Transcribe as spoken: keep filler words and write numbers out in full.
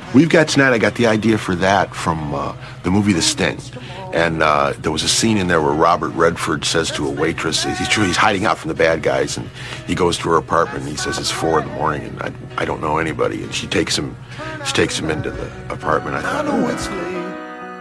We've Got Tonight, I got the idea for that from uh, the movie The Sting. And uh, there was a scene in there where Robert Redford says to a waitress, he's, he's hiding out from the bad guys, and he goes to her apartment, and he says it's four in the morning, and I, I don't know anybody. And she takes him she takes him into the apartment. I thought, oh,